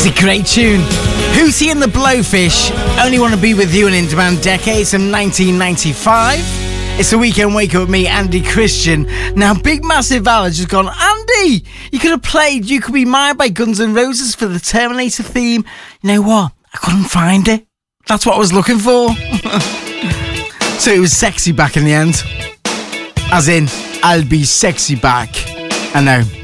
It's a great tune. Hootie and the Blowfish, Only Want to Be With You, an In Demand Decades from 1995. It's the Weekend Wake Up with me, Andy Christian. Now, Big Massive Val has just gone, Andy, you could have played You Could Be Mine by Guns N' Roses for the Terminator theme. You know what? I couldn't find it. That's what I was looking for. So it was Sexy Back in the end. As in, I'll be sexy back. I know.